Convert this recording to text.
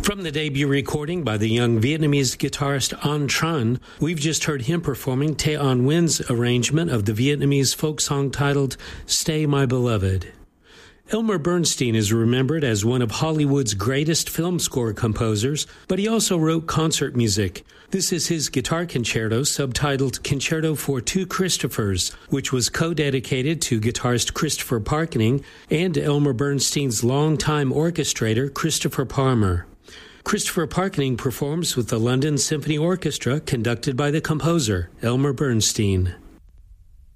From the debut recording by the young Vietnamese guitarist An Tran, we've just heard him performing Te An Nguyen's arrangement of the Vietnamese folk song titled Stay My Beloved. Elmer Bernstein is remembered as one of Hollywood's greatest film score composers, but he also wrote concert music. This is his guitar concerto subtitled Concerto for Two Christophers, which was co-dedicated to guitarist Christopher Parkening and Elmer Bernstein's longtime orchestrator Christopher Palmer. Christopher Parkening performs with the London Symphony Orchestra, conducted by the composer, Elmer Bernstein.